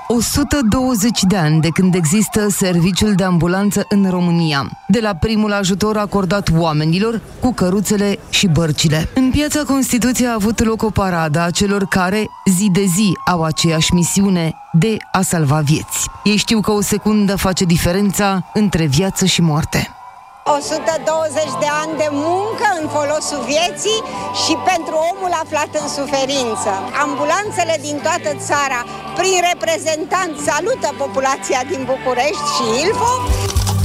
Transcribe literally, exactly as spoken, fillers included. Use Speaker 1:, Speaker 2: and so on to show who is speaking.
Speaker 1: o sută douăzeci de ani de când există serviciul de ambulanță în România, de la primul ajutor acordat oamenilor cu căruțele și bărcile. În Piața Constituției a avut loc o paradă a celor care, zi de zi, au aceeași misiune de a salva vieți. Ei știu că o secundă face diferența între viață și moarte.
Speaker 2: o sută douăzeci de ani de muncă în folosul vieții și pentru omul aflat în suferință. Ambulanțele din toată țara, prin reprezentanți, salută populația din București și Ilfov.